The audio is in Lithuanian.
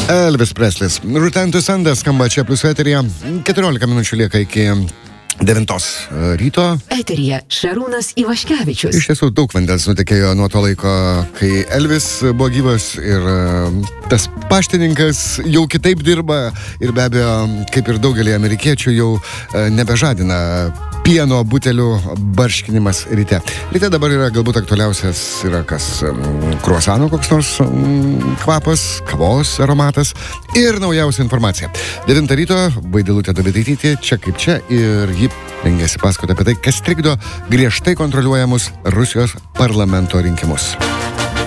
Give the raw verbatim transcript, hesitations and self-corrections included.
Elvis Preslis. Return to Sunday skamba čia plius eteryje. keturiolika minučių lieka iki devintos ryto. Eteryje Šarūnas Ivaškevičius. Iš tiesų daug vandens nutekėjo nuo to laiko, kai Elvis buvo gyvas ir tas paštininkas jau kitaip dirba ir be abejo, kaip ir daugelį amerikiečių, jau nebežadina pieno butelių barškinimas ryte. Ryte dabar yra galbūt aktualiausias yra kas kruasano koks nors kvapas, kavos aromatas ir naujausia informacija. Devintą ryto Vaidilutė Dovidaitytė čia kaip čia ir ji rengėsi pasakoti apie tai, kas trikdo griežtai kontroliuojamus Rusijos parlamento rinkimus.